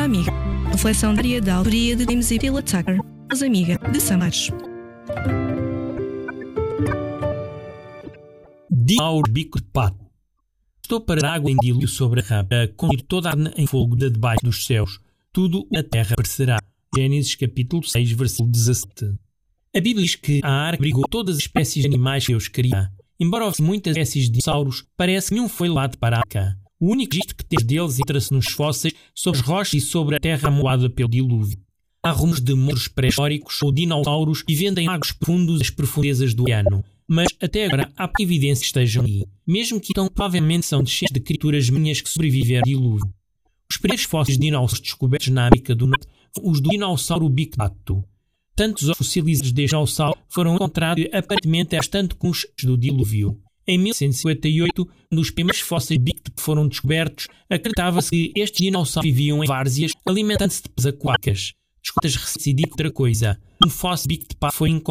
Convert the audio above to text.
Amiga. Reflexão diária da autoria de James E. Taylor Tucker, as amiga de Samares. Dinosauro bico de pato. Estou para água em dilúvio sobre a rampa, a conduzir toda a carne em fogo de debaixo dos céus. Tudo na terra perecerá. Gênesis capítulo 6, versículo 17. A Bíblia diz que a arca abrigou todas as espécies de animais que Deus cria. Embora houvesse muitas espécies de dinossauros, parece que nenhum foi levado para a arca. O único registro que temos deles encontra-se nos fósseis, sobre as rochas e sobre a terra amoada pelo dilúvio. Há rumores de monstros pré-históricos ou dinossauros vivendo em lagos profundos às profundezas do oceano. Mas até agora há pouca evidência que estejam aí, mesmo que então provavelmente são descendentes de criaturas marinhas que sobreviveram ao dilúvio. Os primeiros fósseis de dinossauros descobertos na América do Norte foram os do dinossauro bico de pato. Tanto os fossilizados deste dinossauro foram encontrados aparentemente bastante com os do dilúvio. Em 1958, quando os primeiros fósseis de bico de pato foram descobertos, acreditava-se que estes dinossauros viviam em várzeas alimentando-se de peixes aquáticas. Descobertas recentes indicam outra coisa. Um fóssil de bico de pato foi encontrado